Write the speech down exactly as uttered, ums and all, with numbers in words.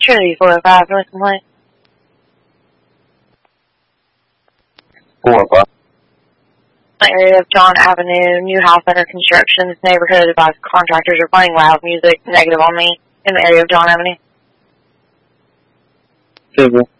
Trinity four oh five, noise complaint. four oh five. Area of John Avenue, new house under construction. This neighborhood advised contractors are playing loud music, negative on me, in the area of John Avenue. Civil.